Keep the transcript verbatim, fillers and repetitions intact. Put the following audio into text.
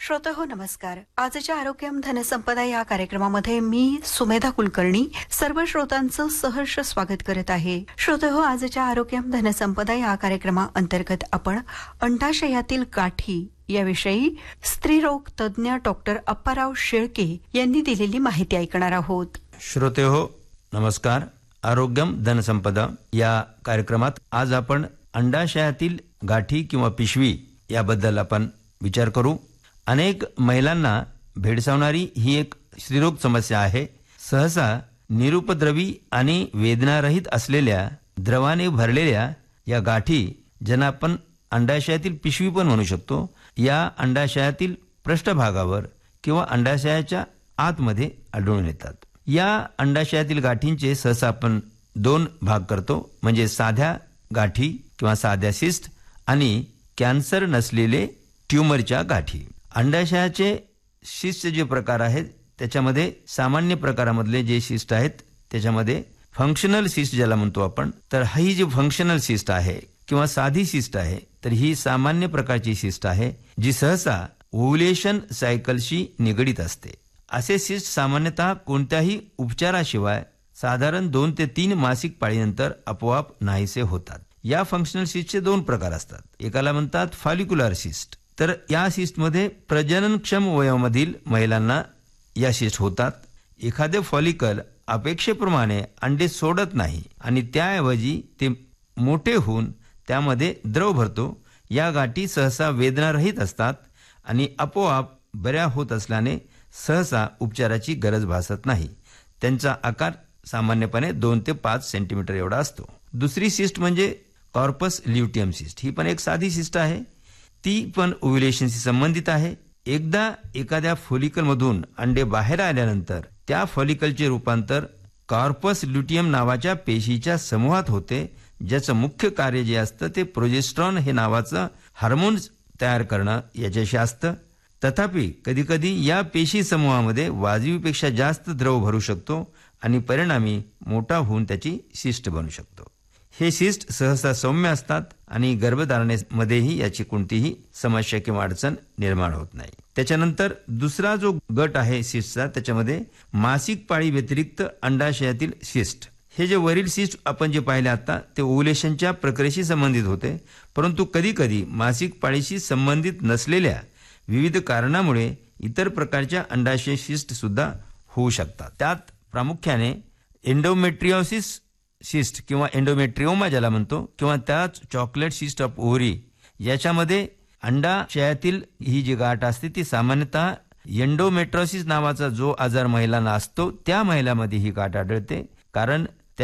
श्रोते हो नमस्कार. आजच्या आरोग्यम धनसंपदा या कार्यक्रमामध्ये मी सुमेधा कुलकर्णी सर्व श्रोतांचं सहर्ष स्वागत करत आहे. श्रोते हो, आजच्या आरोग्यम धनसंपदा या कार्यक्रमाअंतर्गत आपण अंडाशयातील गाठी याविषयी स्त्रीरोग तज्ञ डॉक्टर अप्पाराव शेळके यांनी दिलेली माहिती ऐकणार आहोत. श्रोते हो नमस्कार. आरोग्यम धनसंपदा या कार्यक्रमात आज आपण अंडाशयातील गाठी किंवा पिशवी याबद्दल आपण विचार करू. अनेक महिलांना भेडसावणारी ही एक स्त्रीरोग समस्या आहे. सहसा निरुपद्रवी आणि वेदनारहित असलेल्या द्रवाने भरलेल्या या गाठी, ज्यांना आपण अंडाशयातील पिशवी पण म्हणू शकतो, या अंडाशयातील पृष्ठभागावर किंवा अंडाशयाच्या आतमध्ये आढळून येतात. या अंडाशयातील गाठींचे सहसा आपण दोन भाग करतो, म्हणजे साध्या गाठी किंवा साध्या सिस्ट आणि कॅन्सर नसलेले ट्यूमरच्या गाठी. अंडाशयाचे सिस्टचे जे प्रकार आहेत त्याच्यामध्ये सामान्य प्रकारामधले जे सिस्ट आहेत त्याच्यामध्ये फंक्शनल सिस्ट ज्याला म्हणतो आपण, तर ही जी फंक्शनल सिस्ट आहे किंवा साधी सिस्ट आहे, तर ही सामान्य प्रकारची सिस्ट आहे जी सहसा ओव्युलेशन सायकलशी निगडीत असते. असे सिस्ट सामान्यतः कोणत्याही उपचाराशिवाय साधारण दोन ते तीन मासिक पाळीनंतर आपोआप नाहीसे होतात. या फंक्शनल सिस्टचे दोन प्रकार असतात. एकाला म्हणतात फॉलिक्युलर सिस्ट. तर या सिस्टमध्ये प्रजननक्षम वयोमधील महिलांना या सिस्ट होतात. एखादे फॉलिकल अपेक्षेप्रमाणे अंडे सोडत नाही आणि त्याऐवजी ते मोठे होऊन त्यामध्ये द्रव भरतो. या गाठी सहसा वेदनारहित असतात आणि आपोआप बऱ्या होत असल्याने सहसा उपचाराची गरज भासत नाही. त्यांचा आकार सामान्यपणे दोन ते पाच सेंटीमीटर एवढा असतो. दुसरी सिस्ट म्हणजे कॉर्पस ल्युटियम सिस्ट. ही पण एक साधी सिस्ट आहे. ती पण ओव्युलेशनशी संबंधित आहे. एकदा एखाद्या फॉलिकलमधून अंडे बाहेर आल्यानंतर त्या फॉलिकलचे रूपांतर कॉर्पस ल्युटियम नावाच्या पेशीच्या समूहात होते, ज्याचं मुख्य कार्य जे असतं ते प्रोजेस्टेरॉन हे नावाचं हार्मोन तयार करणं याच्याशी असतं. तथापि कधीकधी या पेशी समूहामध्ये वाजवीपेक्षा जास्त द्रव भरू शकतो आणि परिणामी मोठा होऊन त्याची सिस्ट बनू शकतो. हे सिस्ट सहसा सौम्य असतात आणि गर्भधारणेमध्येही याची कोणतीही समस्या किंवा अडचण निर्माण होत नाही. त्याच्यानंतर दुसरा जो गट आहे सिस्टचा, त्याच्यामध्ये मासिक पाळी व्यतिरिक्त अंडाशयातील सिस्ट. हे जे वरील सिस्ट आपण जे पाहिले आता ते ओव्युलेशनच्या प्रक्रियेशी संबंधित होते, परंतु कधी कधी मासिक पाळीशी संबंधित नसलेल्या विविध कारणामुळे इतर प्रकारच्या अंडाशय सिस्ट सुद्धा होऊ शकतात. त्यात प्रामुख्याने एंडोमेट्रियोसिस सिस्ट किंवा एंडोमेट्रिओमा ज्याला म्हणतो, किंवा त्याच चॉकलेट सिस्ट ऑफ ओव्हरी, याच्यामध्ये अंडाशयातील ही जी गाठ असते ती सामान्यतः एंडोमेट्रोसिस नावाचा जो आजार महिलांना असतो त्या महिलांमध्ये ही गाठ आढळते. कारण